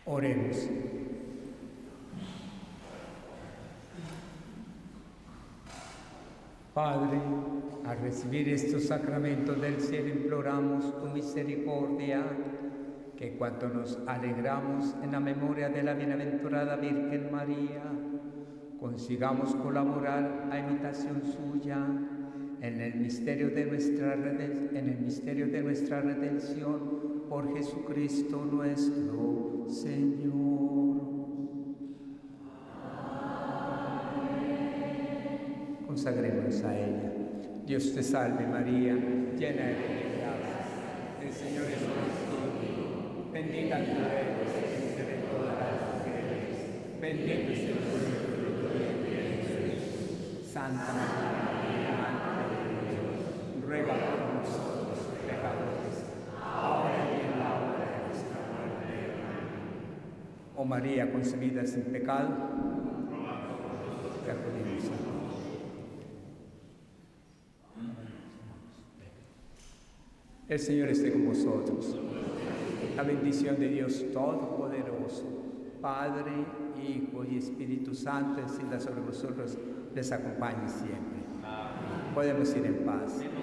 Oremos. Padre, al recibir estos sacramentos del cielo imploramos tu misericordia, que cuando nos alegramos en la memoria de la bienaventurada Virgen María, consigamos colaborar a imitación suya en el misterio de nuestra redención por Jesucristo nuestro Señor. Consagremos a ella. Dios te salve María, llena eres de gracia, el Señor es contigo, bendita tú eres entre todas las mujeres, bendito es el fruto de tu vientre Jesús. Santa María, Madre de Dios, ruega por nosotros pecadores, ahora y en la hora de nuestra muerte. Amén. Oh María concebida sin pecado, te acudimos a ti. El Señor esté con vosotros. La bendición de Dios Todopoderoso, Padre, Hijo y Espíritu Santo, descienda sobre vosotros, les acompañe siempre. Podemos ir en paz.